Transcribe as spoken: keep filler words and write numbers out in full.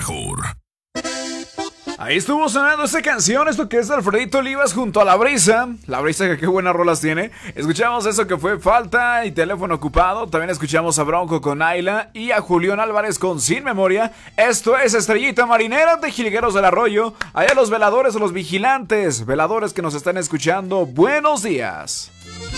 mejor. Ahí estuvo sonando esta canción, esto que es Alfredito Olivas junto a La Brisa. La Brisa, que qué buenas rolas tiene. Escuchamos eso que fue Falta y Teléfono Ocupado. También escuchamos a Bronco con Ayla y a Julián Álvarez con Sin Memoria. Esto es Estrellita Marinera de Jilgueros del Arroyo. Allá los veladores o los vigilantes, veladores que nos están escuchando, buenos días.